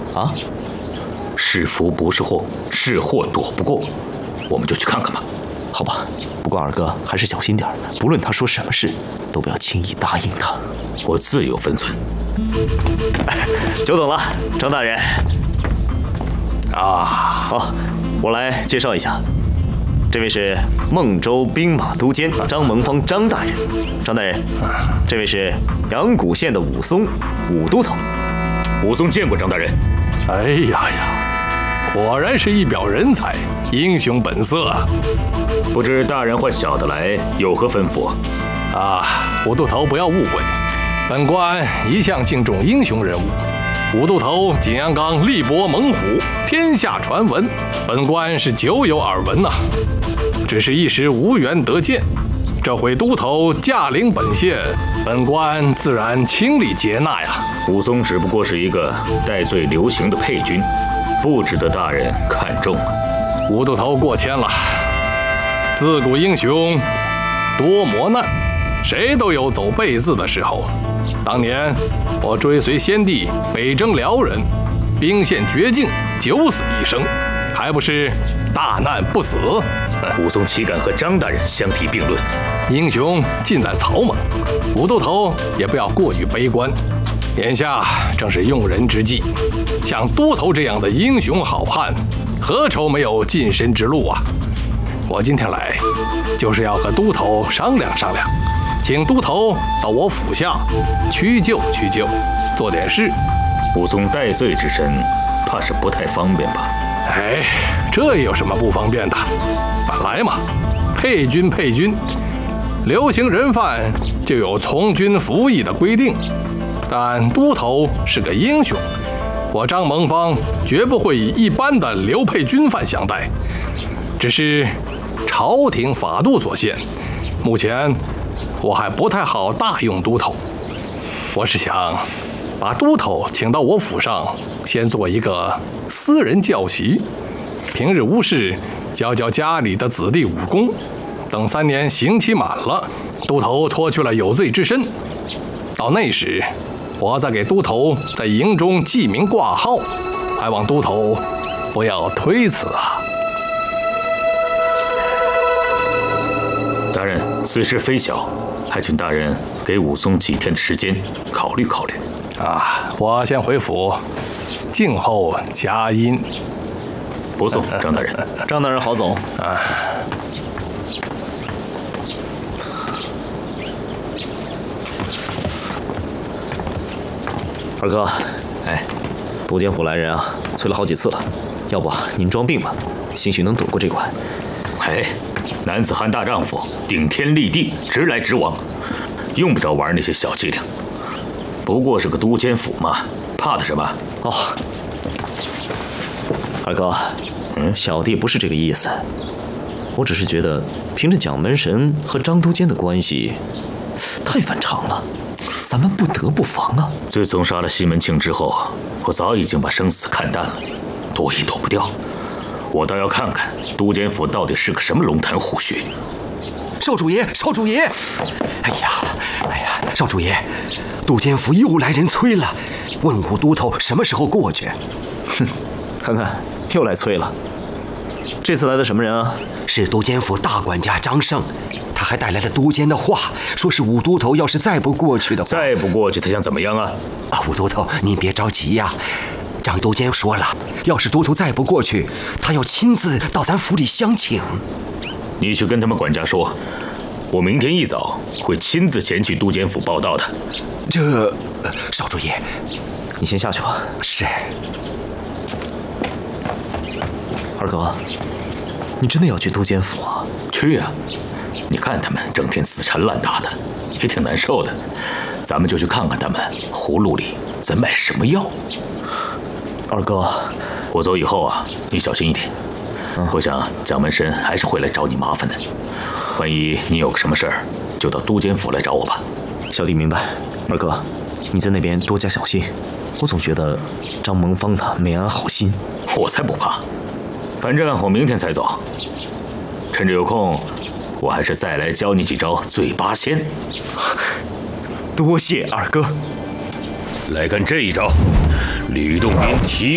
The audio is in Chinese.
啊？ 是福不是祸，是祸躲不过，我们就去看看吧。 好吧，不过二哥还是小心点，不论他说什么事，都不要轻易答应他。 我自有分寸。 久等了，张大人。 啊， 好，我来介绍一下，这位是孟州兵马都监张蒙方张大人。张大人，这位是阳谷县的武松武都头。 武松见过张大人。 哎呀呀，果然是一表人才，英雄本色啊！ 不知大人唤小的来有何吩咐？ 武都头不要误会，本官一向敬重英雄人物。武都头景阳冈力搏猛虎，天下传闻，本官是久有耳闻呐。只是一时无缘得见，这回都头驾临本县，本官自然倾力接纳呀。 武松只不过是一个戴罪流刑的配军，不值得大人看重啊。 武都头过谦了。自古英雄多磨难，谁都有走背字的时候。当年我追随先帝北征辽人，兵陷绝境，九死一生，还不是大难不死？ 武松岂敢和张大人相提并论？ 英雄尽在草莽，武都头也不要过于悲观。眼下正是用人之际，像都头这样的英雄好汉，何愁没有晋升之路啊？我今天来，就是要和都头商量商量，请都头到我府下屈就屈就，做点事。 武松戴罪之身，怕是不太方便吧？ 哎，这有什么不方便的？本来嘛，配军，流行人犯就有从军服役的规定。但都头是个英雄，我张蒙方绝不会以一般的流配军犯相待。只是朝廷法度所限，目前我还不太好大用都头。我是想把都头请到我府上，先做一个私人教习，平日无事教教家里的子弟武功。等3年刑期满了，都头脱去了有罪之身，到那时我再给都头在营中记名挂号，还望都头不要推辞啊！ 大人，此事非小，还请大人给武松几天的时间考虑考虑。 我先回府，静候佳音。 不送，张大人。 张大人好走。二哥，都监府来人啊，催了好几次了，要不您装病吧，兴许能躲过这关。 男子汉大丈夫，顶天立地，直来直往，用不着玩那些小伎俩。不过是个都监府嘛，怕的什么？ 二哥，小弟不是这个意思，我只是觉得凭着蒋门神和张都监的关系太反常了，咱们不得不防啊！ 自从杀了西门庆之后，我早已经把生死看淡了，躲也躲不掉。我倒要看看都监府到底是个什么龙潭虎穴。 少主爷，哎呀，少主爷，都监府又来人催了，问武都头什么时候过去。 看看又来催了。这次来的什么人啊？ 是都监府大管家张胜，他还带来了都监的话，说是武都头要是再不过去的话， 他想怎么样啊？ 武都头您别着急呀。张都监说了，要是都头再不过去，他要亲自到咱府里相请。 你去跟他们管家说，我明天一早会亲自前去都监府报到的。 少主爷， 你先下去吧。 是。 二哥，你真的要去都监府啊？ 去啊！你看他们整天死缠烂打的，也挺难受的。咱们就去看看他们葫芦里在卖什么药。 二哥， 我走以后啊，你小心一点。我想蒋门神还是会来找你麻烦的。万一你有个什么事儿，就到都监府来找我吧。 小弟明白。二哥，你在那边多加小心。我总觉得张蒙方他没安好心。 我才不怕，反正我明天才走。趁着有空，我还是再来教你几招醉八仙。 多谢二哥。 来看这一招，吕洞宾提